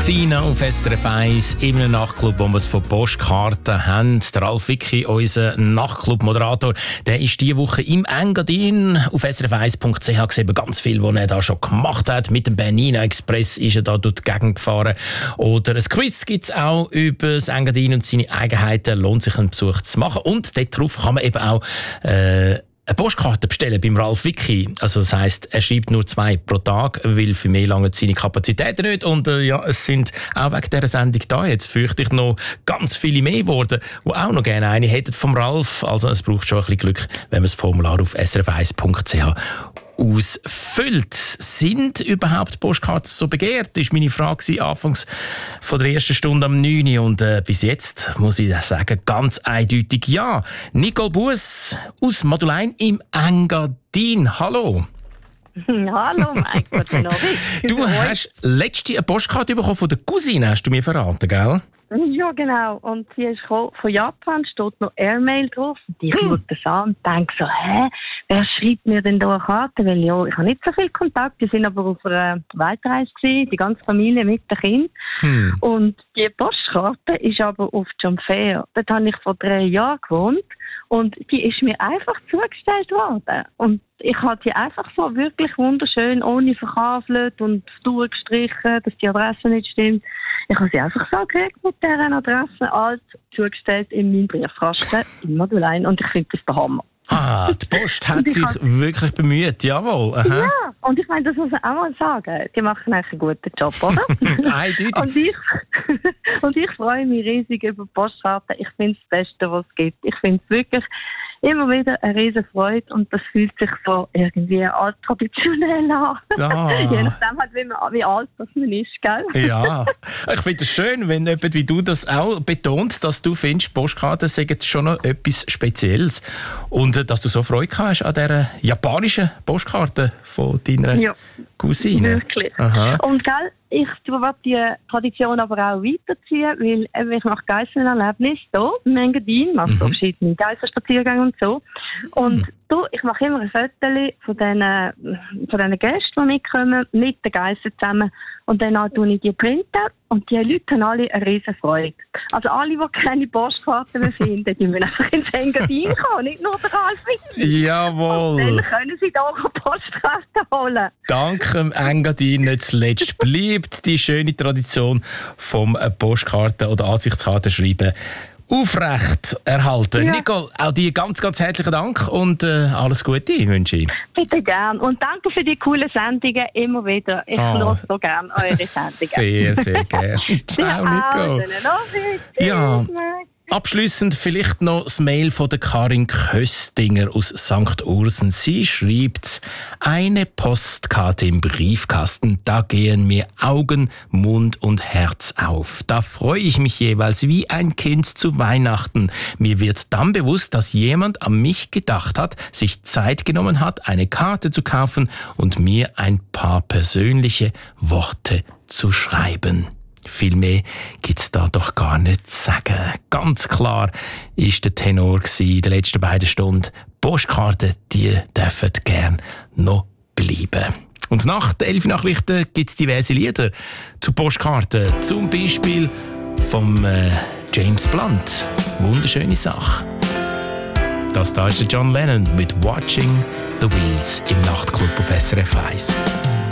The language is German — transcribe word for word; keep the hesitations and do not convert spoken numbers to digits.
Cousine auf S R F eins, in einem Nachtclub, wo wir es von Postkarten haben. Der Ralf Wicki, unser Nachtclub-Moderator, der ist diese Woche im Engadin auf S R F eins Punkt C H gesehen, ganz viel, was er da schon gemacht hat. Mit dem Bernina Express ist er da durch die Gegend gefahren. Oder ein Quiz gibt es auch über das Engadin und seine Eigenheiten. Lohnt sich einen Besuch zu machen. Und darauf kann man eben auch äh, eine Postkarte bestellen beim Ralf Wicki. Also das heisst, er schreibt nur zwei pro Tag, weil für mehr lange seine Kapazitäten nicht. Und äh, ja, es sind auch wegen dieser Sendung da jetzt fürchte ich noch ganz viele mehr geworden, die auch noch gerne eine hätten vom Ralf. Also es braucht schon ein bisschen Glück, wenn man das Formular auf S R F eins Punkt C H ausfüllt. Sind überhaupt Postkarten so begehrt? Das war meine Frage anfangs von der ersten Stunde am neun Uhr. Und äh, bis jetzt muss ich sagen, ganz eindeutig ja. Nicole Buess aus Madulein im Engadin. Hallo. Hallo, mein Gott, du hast letzte eine Postkarte bekommen von der Cousine, hast du mir verraten, gell? Ja, genau. Und die ist von Japan, steht noch Airmail drauf. Und ich schaue das an und denke so, hä, wer schreibt mir denn da eine Karte? Weil ja, ich habe nicht so viel Kontakt. Wir sind aber auf einer Weltreise gewesen, die ganze Familie mit den Kindern. Hm. Und die Postkarte ist aber auf Jumpfair. Dort habe ich vor drei Jahren gewohnt. Und die ist mir einfach zugestellt worden. Und ich habe die einfach so wirklich wunderschön, ohne verkabelt und durchgestrichen, dass die Adresse nicht stimmt. Ich habe sie einfach so gekriegt mit deren Adresse, alt zugestellt in meinen Briefkasten in Madulein. Und ich finde das der Hammer. Ah, die Post hat sich kann... wirklich bemüht, jawohl. Aha. Ja, und ich meine, das muss man auch mal sagen. Die machen eigentlich einen guten Job, oder? Eindeutig. und, ich, und ich freue mich riesig über Postkarten. Ich finde es das Beste, was es gibt. Ich finde es wirklich immer wieder eine riesen Freude und das fühlt sich so irgendwie alt traditionell an. Ah. Je nachdem, halt, wie, man, wie alt das man ist, gell? Ja, ich finde es schön, wenn jemand wie du das auch betont, dass du findest, Postkarten sind schon noch etwas Spezielles und äh, dass du so Freude hast an dieser japanischen Postkarte von deiner ja, Cousine. Wirklich. Aha. Und gell, ich will die Tradition aber auch weiterziehen, weil ich mache Geissenerlebnisse hier im Engadin, mache mhm. so verschiedene Geissenspaziergänge und so. Und mhm. da, ich mache immer ein Foto von diesen, von diesen Gästen, die mitkommen, mit den Geissen zusammen. Und dann tue ich die printen und die Leute haben alle eine riesen Freude. Also alle, die keine Postkarten mehr finden, die müssen einfach ins Engadin kommen, nicht nur der Ralf Wicki. Jawohl. Und dann können sie da auch Postkarten holen. Dank dem Engadin nicht zuletzt bleibt die schöne Tradition vom Postkarten- oder Ansichtskartenschreiben aufrecht erhalten. Ja. Nicole, auch dir ganz, ganz herzlichen Dank und äh, alles Gute wünsche ich. Bitte gern. Und danke für die coolen Sendungen immer wieder. Ich oh. höre so gerne eure Sendungen. Sehr, sehr gerne. Ciao, Nicole. Ja. Abschliessend vielleicht noch das Mail von der Karin Köstinger aus Sankt Ursen. Sie schreibt, eine Postkarte im Briefkasten, da gehen mir Augen, Mund und Herz auf. Da freue ich mich jeweils wie ein Kind zu Weihnachten. Mir wird dann bewusst, dass jemand an mich gedacht hat, sich Zeit genommen hat, eine Karte zu kaufen und mir ein paar persönliche Worte zu schreiben. Viel mehr gibt's da doch gar nicht zu sagen. Ganz klar ist der Tenor in den letzten beiden Stunden. Postkarten, die dürfen gern noch bleiben. Und nach den elf Nachrichten gibt's diverse Lieder zu Postkarten. Zum Beispiel vom äh, James Blunt. Wunderschöne Sache. Das da ist der John Lennon mit Watching the Wheels im Nachtclub auf S R F eins.